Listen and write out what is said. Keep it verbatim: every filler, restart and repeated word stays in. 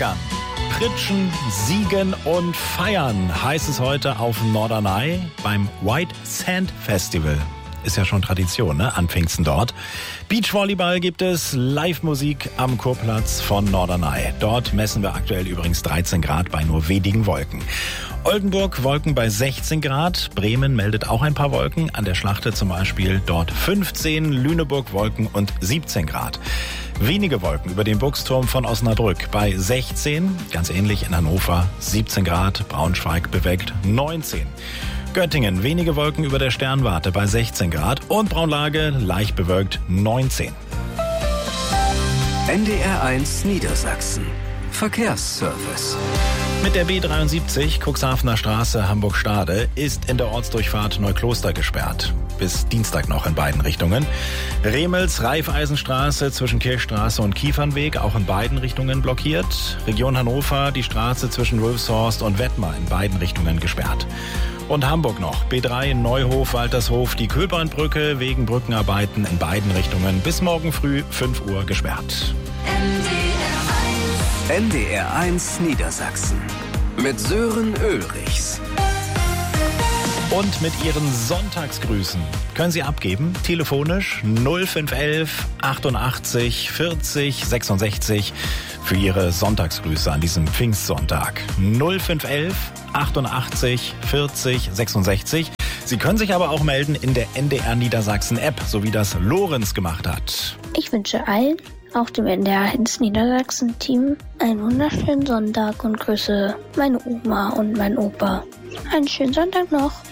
Ärgern, Pritschen, Siegen und Feiern heißt es heute auf Norderney beim White Sand Festival. Ist ja schon Tradition, ne? An Pfingsten dort. Beachvolleyball gibt es, Live-Musik am Kurplatz von Norderney. Dort messen wir aktuell übrigens dreizehn Grad bei nur wenigen Wolken. Oldenburg Wolken bei sechzehn Grad. Bremen meldet auch ein paar Wolken. An der Schlachte zum Beispiel dort fünfzehn. Lüneburg Wolken und siebzehn Grad. Wenige Wolken über dem Buchsturm von Osnabrück bei sechzehn. Ganz ähnlich in Hannover siebzehn Grad. Braunschweig bewölkt neunzehn. Göttingen wenige Wolken über der Sternwarte bei sechzehn Grad. Und Braunlage leicht bewölkt neunzehn. N D R eins Niedersachsen. Verkehrsservice. Mit der B dreiundsiebzig Cuxhavener Straße Hamburg-Stade ist in der Ortsdurchfahrt Neukloster gesperrt. Bis Dienstag noch in beiden Richtungen. Remels Raiffeisenstraße zwischen Kirchstraße und Kiefernweg auch in beiden Richtungen blockiert. Region Hannover die Straße zwischen Wülfshorst und Wettmar in beiden Richtungen gesperrt. Und Hamburg noch. B drei Neuhof, Waltershof, die Kühlbahnbrücke wegen Brückenarbeiten in beiden Richtungen bis morgen früh fünf Uhr gesperrt. N D R eins Niedersachsen mit Sören Ulrichs. Und mit Ihren Sonntagsgrüßen können Sie abgeben, telefonisch null fünf elf achtundachtzig vierzig sechsundsechzig für Ihre Sonntagsgrüße an diesem Pfingstsonntag. null fünf elf achtundachtzig vierzig sechsundsechzig. Sie können sich aber auch melden in der N D R Niedersachsen App, so wie das Lorenz gemacht hat. Ich wünsche allen, auch dem N D R eins Niedersachsen-Team, einen wunderschönen Sonntag und grüße meine Oma und meinen Opa. Einen schönen Sonntag noch.